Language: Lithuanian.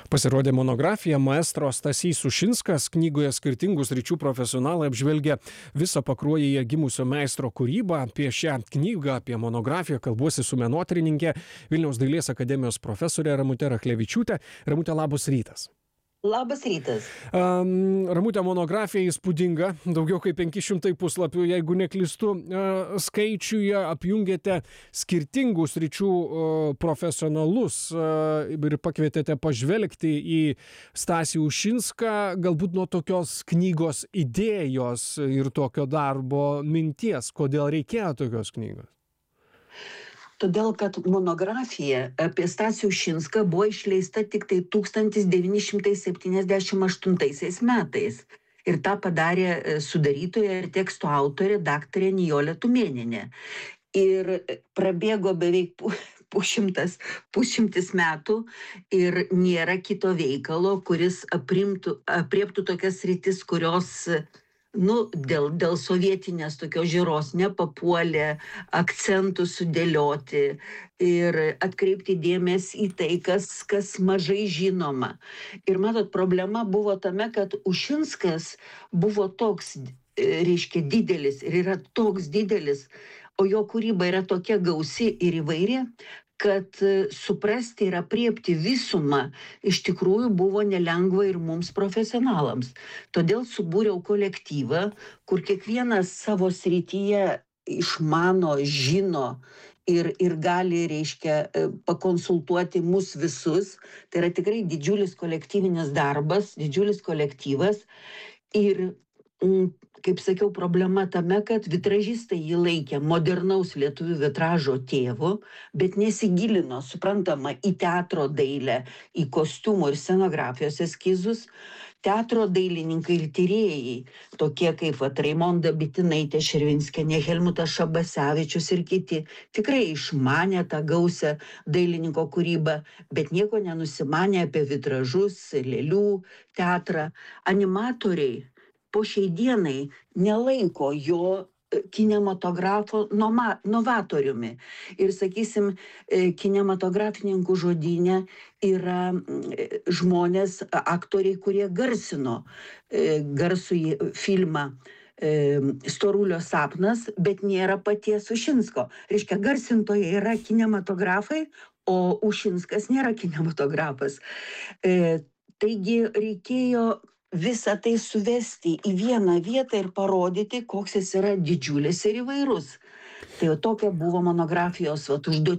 Pasirodė monografija maestro Stasys Ušinskas. Knygoje skirtingų sričių profesionalai apžvelgia visą Pakruojyje gimusio meistro kūrybą. Apie šią knygą, apie monografiją kalbuosi su menotyrininkė Vilniaus dailės akademijos profesorė Ramute Rachlevičiūte. Ramute, labas rytas. Labas rytas. Ramute, monografija įspūdinga, daugiau kaip 500 puslapių, jeigu neklystu, skaičiuje apjungėte skirtingų sričių profesionalus ir pakvietėte pažvelgti į Stasį Ušinską, galbūt nuo tokios knygos idėjos ir tokio darbo minties, kodėl reikėjo tokios knygos? Todėl, kad monografija apie Stasį Ušinską buvo išleista tik tai 1978 metais. Ir tą padarė sudarytoja ir teksto autorė daktarė Nijolė Tumėnienė. Ir prabėgo beveik pusšimtis metų ir nėra kito veikalo, kuris aprieptų tokias sritis, kurios dėl sovietinės tokios žiūros nepapuolė, akcentų sudėlioti ir atkreipti dėmesį į tai, kas mažai žinoma. Ir matot, problema buvo tame, kad Ušinskas buvo toks, didelis ir yra toks didelis, o jo kūryba yra tokia gausi ir įvairi, kad suprasti ir apriepti visumą iš tikrųjų buvo nelengva ir mums profesionalams. Todėl subūriau kolektyvą, kur kiekvienas savo srityje išmano, žino ir gali, pakonsultuoti mus visus. Tai yra tikrai didžiulis kolektyvinis darbas, didžiulis kolektyvas. Ir kaip sakiau, problema tame, kad vitražistai jį laikė modernaus lietuvių vitražo tėvu, bet nesigilino, suprantama, į teatro dailę, į kostiumų ir scenografijos eskizus. Teatro dailininkai ir tyrėjai, tokie kaip Raimonda Bitinaitė Šervinskienė, Helmutas Šabasevičius ir kiti, tikrai išmanė tą gausią dailininko kūrybą, bet nieko nenusimanė apie vitražus, lėlių teatrą. Animatoriai po šiai dienai nelaiko jo kinematografo novatoriumi. Ir, sakysim, kinematografininkų žodyne yra žmonės, aktoriai, kurie garsino garsųjį filmą Storulio sapnas, bet nėra paties Ušinsko. Garsintojai yra kinematografai, o Ušinskas nėra kinematografas. Taigi reikėjo visą tai suvesti į vieną vietą ir parodyti, koks jis yra didžiulis ir įvairus. Tai jau tokia buvo monografijos užduotis.